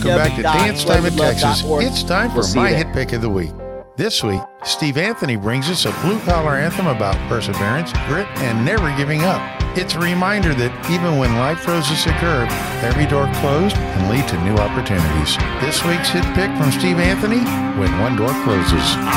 Welcome back to Dance Time in Texas. www.waswithlove.org. It's time for We'll see my you there. hit pick of the week. This week, Steve Anthony brings us a blue-collar anthem about perseverance, grit, and never giving up. It's a reminder that even when life throws us a curve, every door closed can lead to new opportunities. This week's hit pick from Steve Anthony, When One Door Closes.